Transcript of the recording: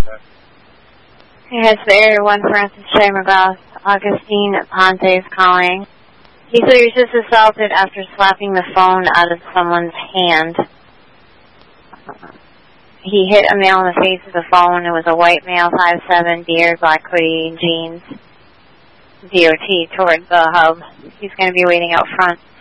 Yes, the Area 1 Francis J. McGrath. Augustine Ponte is calling. He said he was just assaulted after slapping the phone out of someone's hand. He hit a male in the face with the phone. It was a white male, 5'7", beard, black hoodie, jeans. DOT toward the hub. He's going to be waiting out front.